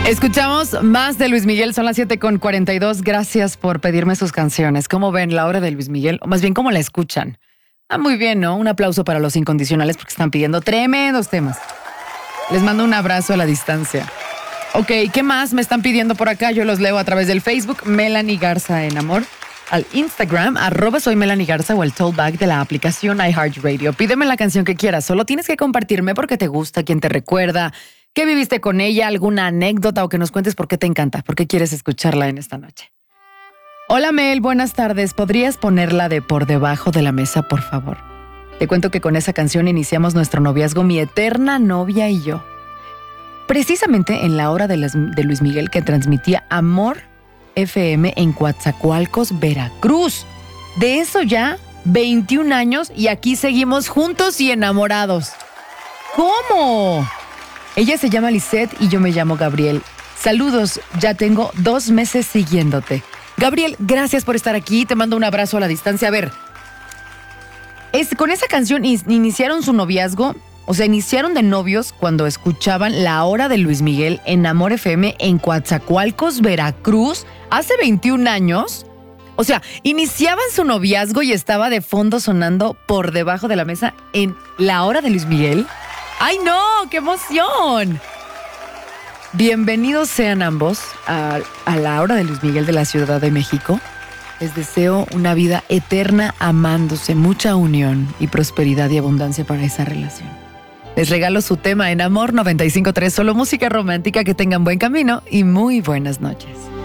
Escuchamos más de Luis Miguel, son las 7:42. Gracias por pedirme sus canciones. ¿Cómo ven la hora de Luis Miguel? O más bien, ¿cómo la escuchan? Muy bien, ¿no? Un aplauso para los incondicionales porque están pidiendo tremendos temas. Les mando un abrazo a la distancia. Ok, ¿qué más me están pidiendo por acá? Yo los leo a través del Facebook, Melanie Garza en Amor. Al Instagram, @soy Melanie Garza o el tollback de la aplicación iHeartRadio. Pídeme la canción que quieras, solo tienes que compartirme porque te gusta, quién te recuerda, qué viviste con ella, alguna anécdota o que nos cuentes por qué te encanta, por qué quieres escucharla en esta noche. Hola Mel, buenas tardes. ¿Podrías ponerla de Por Debajo de la Mesa, por favor? Te cuento que con esa canción iniciamos nuestro noviazgo, mi eterna novia y yo. Precisamente en la hora de Luis Miguel que transmitía Amor FM en Coatzacoalcos, Veracruz. De eso ya 21 años y aquí seguimos juntos y enamorados. ¿Cómo? Ella se llama Lisette y yo me llamo Gabriel. Saludos, ya tengo 2 meses siguiéndote. Gabriel, gracias por estar aquí, te mando un abrazo a la distancia. A ver, con esa canción iniciaron su noviazgo, o sea, iniciaron de novios cuando escuchaban La Hora de Luis Miguel en Amor FM en Coatzacoalcos, Veracruz, hace 21 años. O sea, iniciaban su noviazgo y estaba de fondo sonando Por Debajo de la Mesa en La Hora de Luis Miguel. ¡Ay, no! ¡Qué emoción! Bienvenidos sean ambos a La Hora de Luis Miguel de la Ciudad de México. Les deseo una vida eterna amándose, mucha unión y prosperidad y abundancia para esa relación. Les regalo su tema en Amor 95.3, solo música romántica, que tengan buen camino y muy buenas noches.